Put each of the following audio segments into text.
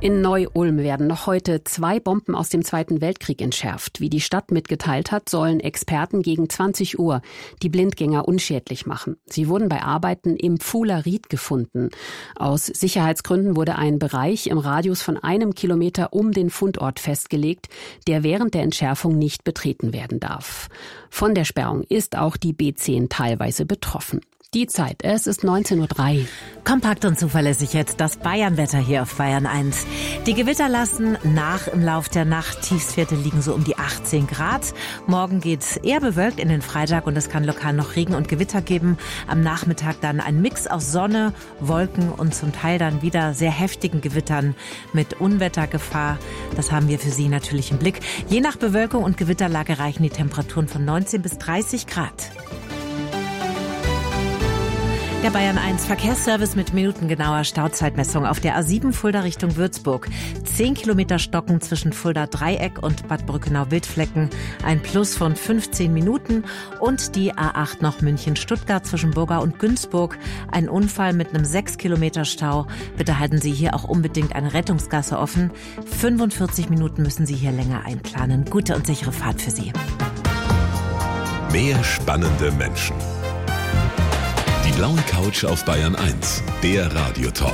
In Neu-Ulm werden noch heute 2 Bomben aus dem Zweiten Weltkrieg entschärft. Wie die Stadt mitgeteilt hat, sollen Experten gegen 20 Uhr die Blindgänger unschädlich machen. Sie wurden bei Arbeiten im Pfuhler Ried gefunden. Aus Sicherheitsgründen wurde ein Bereich im Radius von 1 Kilometer um den Fundort festgelegt, der während der Entschärfung nicht betreten werden darf. Von der Sperrung ist auch die B10 teilweise betroffen. Die Zeit, es ist 19:03 Uhr. Kompakt und zuverlässig jetzt das Bayernwetter hier auf Bayern 1. Die Gewitter lassen nach im Lauf der Nacht. Tiefstwerte liegen so um die 18 Grad. Morgen geht's eher bewölkt in den Freitag und es kann lokal noch Regen und Gewitter geben. Am Nachmittag dann ein Mix aus Sonne, Wolken und zum Teil dann wieder sehr heftigen Gewittern mit Unwettergefahr. Das haben wir für Sie natürlich im Blick. Je nach Bewölkung und Gewitterlage reichen die Temperaturen von 19 bis 30 Grad. Der Bayern 1 Verkehrsservice mit minutengenauer Stauzeitmessung auf der A7 Fulda Richtung Würzburg. 10 Kilometer Stocken zwischen Fulda Dreieck und Bad Brückenau-Wildflecken. Ein Plus von 15 Minuten. Und die A8 noch München-Stuttgart zwischen Burgau und Günzburg. Ein Unfall mit einem 6 Kilometer Stau. Bitte halten Sie hier auch unbedingt eine Rettungsgasse offen. 45 Minuten müssen Sie hier länger einplanen. Gute und sichere Fahrt für Sie. Mehr spannende Menschen. Die blaue Couch auf Bayern 1, der Radiotalk.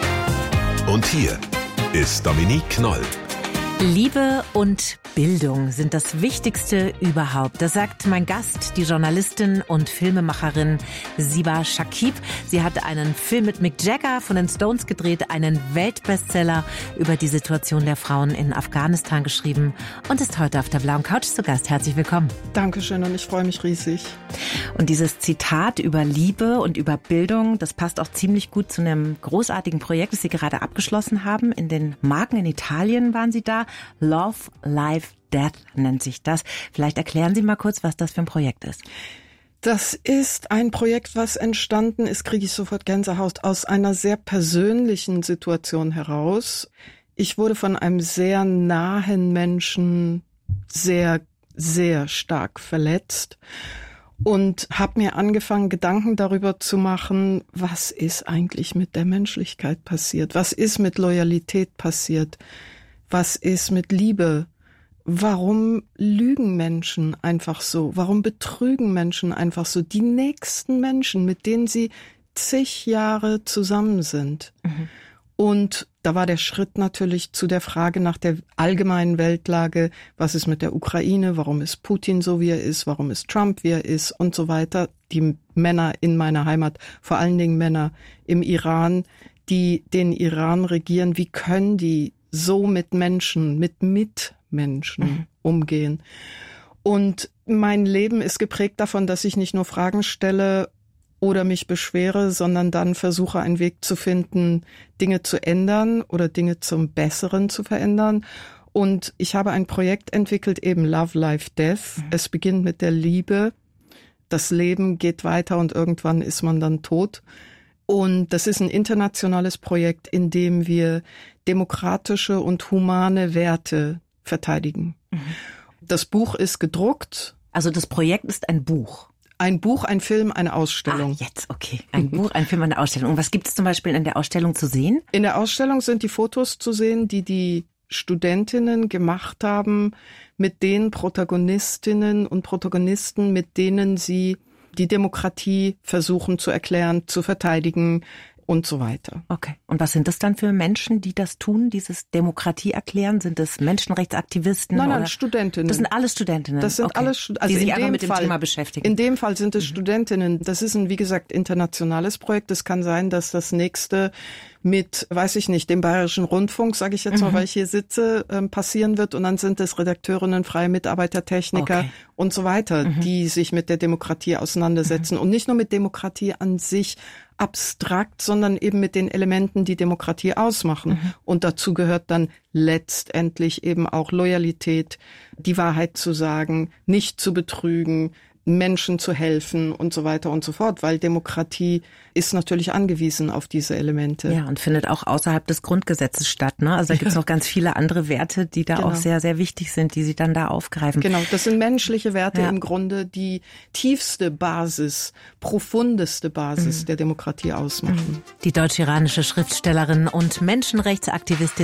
Und hier ist Dominique Knoll. Liebe und Bildung sind das Wichtigste überhaupt. Das sagt mein Gast, die Journalistin und Filmemacherin Siba Shakib. Sie hat einen Film mit Mick Jagger von den Stones gedreht, einen Weltbestseller über die Situation der Frauen in Afghanistan geschrieben und ist heute auf der blauen Couch zu Gast. Herzlich willkommen. Dankeschön und ich freue mich riesig. Und dieses Zitat über Liebe und über Bildung, das passt auch ziemlich gut zu einem großartigen Projekt, das Sie gerade abgeschlossen haben. In den Marken in Italien waren Sie da. Love, Life, Death nennt sich das. Vielleicht erklären Sie mal kurz, was das für ein Projekt ist. Das ist ein Projekt, was entstanden ist, kriege ich sofort Gänsehaut, aus einer sehr persönlichen Situation heraus. Ich wurde von einem sehr nahen Menschen sehr, sehr stark verletzt und habe mir angefangen, Gedanken darüber zu machen, was ist eigentlich mit der Menschlichkeit passiert? Was ist mit Loyalität passiert? Was ist mit Liebe? Warum lügen Menschen einfach so? Warum betrügen Menschen einfach so? Die nächsten Menschen, mit denen sie zig Jahre zusammen sind. Mhm. Und da war der Schritt natürlich zu der Frage nach der allgemeinen Weltlage. Was ist mit der Ukraine? Warum ist Putin so, wie er ist? Warum ist Trump, wie er ist? Und so weiter. Die Männer in meiner Heimat, vor allen Dingen Männer im Iran, die den Iran regieren, wie können die so mit Menschen, mit Mitmenschen umgehen? Und mein Leben ist geprägt davon, dass ich nicht nur Fragen stelle oder mich beschwere, sondern dann versuche, einen Weg zu finden, Dinge zu ändern oder Dinge zum Besseren zu verändern. Und ich habe ein Projekt entwickelt, eben Love, Life, Death. Es beginnt mit der Liebe. Das Leben geht weiter und irgendwann ist man dann tot. Und das ist ein internationales Projekt, in dem wir demokratische und humane Werte verteidigen. Mhm. Das Buch ist gedruckt. Also das Projekt ist ein Buch? Ein Buch, ein Film, eine Ausstellung. Jetzt, okay. Ein Buch, ein Film, eine Ausstellung. Und was gibt es zum Beispiel in der Ausstellung zu sehen? In der Ausstellung sind die Fotos zu sehen, die die Studentinnen gemacht haben mit den Protagonistinnen und Protagonisten, mit denen sie die Demokratie versuchen zu erklären, zu verteidigen und so weiter. Okay. Und was sind das dann für Menschen, die das tun, dieses Demokratie erklären? Sind das Menschenrechtsaktivisten? Nein, oder? Studentinnen. Das sind alles Studentinnen? Das sind alles Studentinnen, die sich einfach mit dem Thema beschäftigen. In dem Fall sind es Studentinnen. Das ist ein, wie gesagt, internationales Projekt. Es kann sein, dass das nächste mit, weiß ich nicht, dem Bayerischen Rundfunk, sage ich jetzt mal, weil ich hier sitze, passieren wird. Und dann sind es Redakteurinnen, freie Mitarbeiter, Techniker und so weiter, die sich mit der Demokratie auseinandersetzen. Und nicht nur mit Demokratie an sich abstrakt, sondern eben mit den Elementen, die Demokratie ausmachen. Und dazu gehört dann letztendlich eben auch Loyalität, die Wahrheit zu sagen, nicht zu betrügen, Menschen zu helfen und so weiter und so fort, weil Demokratie ist natürlich angewiesen auf diese Elemente. Ja, und findet auch außerhalb des Grundgesetzes statt, ne? Also da gibt's noch ganz viele andere Werte, die da auch sehr, sehr wichtig sind, die Sie dann da aufgreifen. Genau, das sind menschliche Werte im Grunde, die tiefste Basis, profundeste Basis der Demokratie ausmachen. Die deutsch-iranische Schriftstellerin und Menschenrechtsaktivistin